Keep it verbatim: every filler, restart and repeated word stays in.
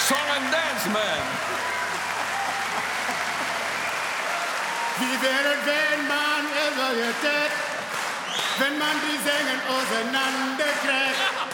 Song and Dance Man. Wie wäre, wenn man es so jetzt, wenn man die Sängen auseinanderkriegt?